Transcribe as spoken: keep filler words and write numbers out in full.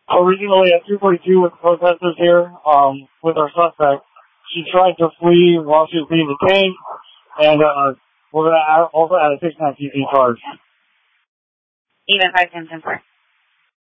Originally at two forty-two with protesters here, um, with our suspect. She tried to flee while she was being detained, and uh, we're going to also add a six nine C C charge. Even five ten ten four.